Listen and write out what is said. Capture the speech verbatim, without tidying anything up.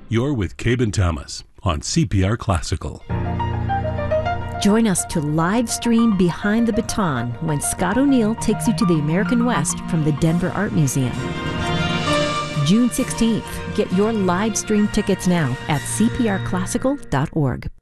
You're with Cabin Thomas on C P R Classical. Join us to live stream Behind the Baton when Scott O'Neill takes you to the American West from the Denver Art Museum. June sixteenth. Get your live stream tickets now at c p r classical dot org.